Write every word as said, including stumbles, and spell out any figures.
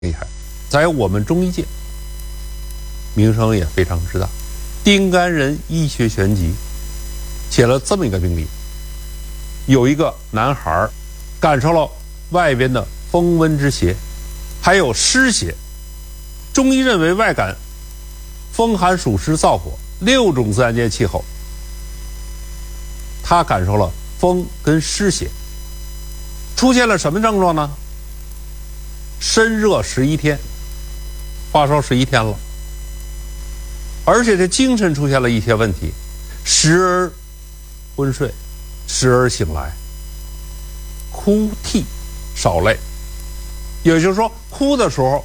厉害，在我们中医界名声也非常之大。丁甘仁医学全集写了这么一个病例，有一个男孩感受了外边的风温之邪，还有湿邪。中医认为外感风寒暑湿燥火六种自然界气候，他感受了风跟湿邪，出现了什么症状呢？身热十一天，发烧十一天了，而且这精神出现了一些问题，时而昏睡，时而醒来，哭涕少泪，也就是说哭的时候